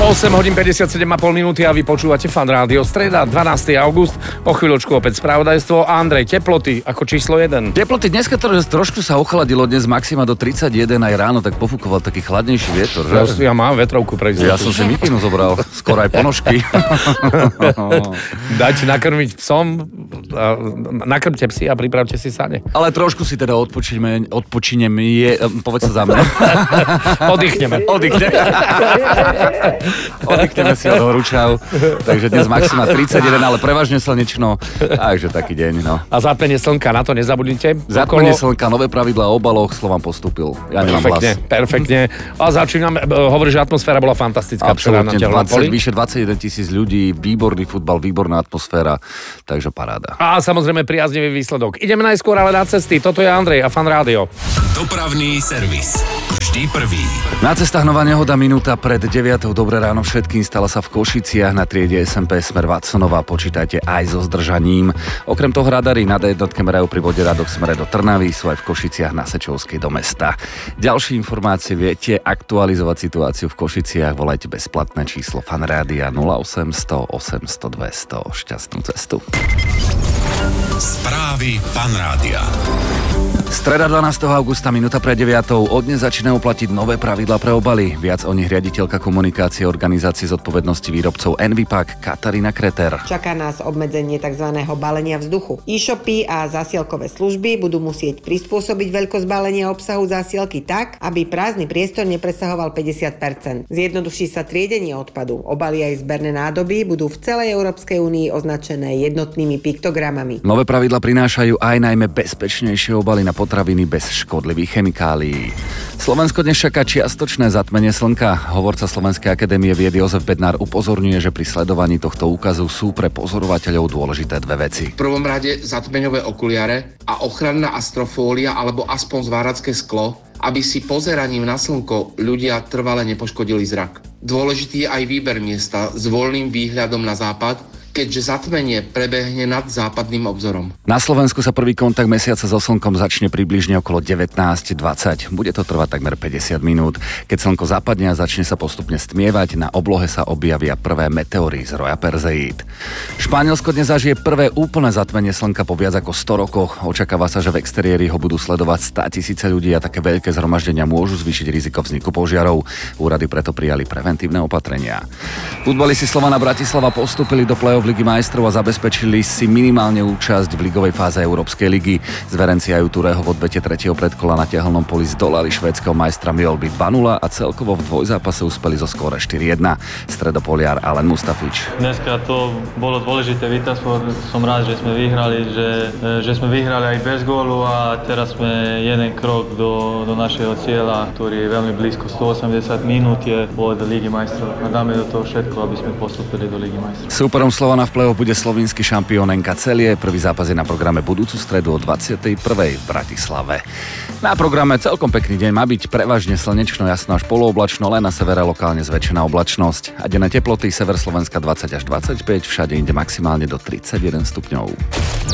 8 hodín 57,5 minúty a vy počúvate Fan Rádio. Streda, 12. august, o chvíľočku opäť spravodajstvo. Andrej, teploty ako číslo 1. Teploty dneska trošku sa ochladilo, dnes maxima do 31, aj ráno tak pofúkoval taký chladnejší vietor. Ja mám vetrovku pre istotu. Ja som si mikinu zobral, skoro aj ponožky. Dajte nakrmiť psom, nakrmte psi a pripravte si sane. Ale trošku si teda odpočineme, povedz sa za mňa. Oddychneme. Oddychneme si od horúčav, takže dnes maxima 31, ale prevažne slnečno, takže taký deň, no. A zapnenie slnka, na to nezabudnite. Zapnenie slnka, nové pravidlá o obaloch, Slovan postúpil. Ja nemám hlas. Perfektne. A začínam, hovoríš, že atmosféra bola fantastická. Absolútne, vyše 21 000 ľudí, výborný futbal, výborná atmosféra, takže paráda. A samozrejme priaznivý výsledok. Ideme najskôr ale na cesty. Toto je Andrej a Fan Rádio. Dopravný servis. Vždy prvý. Na cestách nová nehoda minúta pred 9. Dobré ráno všetkým. Stala sa v Košiciach na triede SMP smer Watsonová. Počítajte aj so zdržaním. Okrem toho radary na D1 merajú pri Voderadoch smere do Trnavy, sú aj v Košiciach na Sečovskej do mesta. Ďalšie informácie viete aktualizovať situáciu v Košiciach. Volajte bezplatné číslo Fan Rádia 0800 800 200. Šťastnú cestu. Správy Fan Rádia. Streda 12. augusta, minúta pred 9. Od dnes začínajú platiť nové pravidlá pre obaly. Viac o nich riaditeľka komunikácie organizácie zodpovednosti výrobcov Envipak Katarína Kreter. Čaká nás obmedzenie tzv. Balenia vzduchu. E-shopy a zásielkové služby budú musieť prispôsobiť veľkosť balenia obsahu zásielky tak, aby prázdny priestor nepresahoval 50%. Zjednoduší sa triedenie odpadu. Obaly aj zberné nádoby budú v celej Európskej únii označené jednotnými piktogramami. Nové pravidlá prinášajú aj najmä bezpečnejšie obaly na potraviny bez škodlivých chemikálií. Slovensko dnes čaká čiastočné zatmenie slnka. Hovorca Slovenskej akadémie vied Jozef Bednár upozorňuje, že pri sledovaní tohto úkazu sú pre pozorovateľov dôležité dve veci. V prvom rade zatmeňové okuliare a ochranná astrofólia alebo aspoň zváracké sklo, aby si pozeraním na slnko ľudia trvale nepoškodili zrak. Dôležitý je aj výber miesta s voľným výhľadom na západ, keďže zatmenie prebehne nad západným obzorom. Na Slovensku sa prvý kontakt mesiaca so slnkom začne približne okolo 19:20. Bude to trvať takmer 50 minút. Keď slnko zapadne a začne sa postupne stmievať, na oblohe sa objavia prvé meteory z roja Perzeid. Španielsko dnes zažije prvé úplné zatmenie slnka po viac ako 100 rokoch. Očakáva sa, že v exteriéri ho budú sledovať 100 000 ľudí a také veľké zhromaždenia môžu zvýšiť riziko vzniku požiarov. Úrady preto prijali preventívne opatrenia. Futbalisti Slovana Bratislava postúpili do play-off Ligy majstrov a zabezpečili si minimálne účasť v ligovej fáze Európskej ligy. Zverenci Aju Tureho v odbete 3. predkola na tehelnom poli zdolali švédskeho majstra Mjölby 2-0 a celkovo v dvojzápase uspeli zo skóre 4-1. Stredopoliar Alen Mustafič. Dneska to bolo dôležité víťazstvo. Som rád, že sme vyhrali, že sme vyhrali aj bez gólu a teraz sme jeden krok do našeho cieľa, ktorý je veľmi blízko. 180 minút je od Ligy majstrov a dáme do toho všetko, aby sme postúpili do Ligy majstrov. Súperom Slovana v play-off bude slovinský šampión NK Celie. Prvý zápas je na programe budúcu stredu o 21. v Bratislave. Na programe celkom pekný deň, má byť prevažne slnečno, jasno až polooblačno, len na severe lokálne zväčšená oblačnosť. A denné teploty sever Slovenska 20 až 25, všade inde maximálne do 31 stupňov.